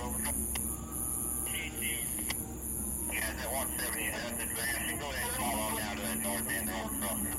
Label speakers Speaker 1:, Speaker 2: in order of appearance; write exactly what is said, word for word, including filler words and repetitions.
Speaker 1: You guys at one seventy, that's advancing. Go ahead and follow down to that north end on the cross.